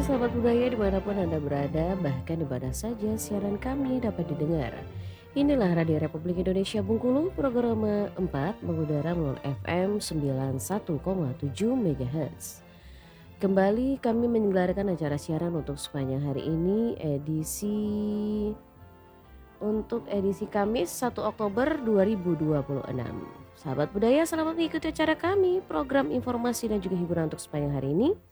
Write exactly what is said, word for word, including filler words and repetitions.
pagi sahabat budaya dimanapun Anda berada, bahkan di mana saja siaran kami dapat didengar. Inilah Radio Republik Indonesia Bengkulu, program empat mengudara melalui F M sembilan puluh satu koma tujuh MHz. Kembali kami menyelenggarakan acara siaran untuk sepanjang hari ini, edisi untuk edisi Kamis satu Oktober dua ribu dua puluh enam. Sahabat budaya, selamat mengikuti acara kami, program informasi dan juga hiburan untuk sepanjang hari ini.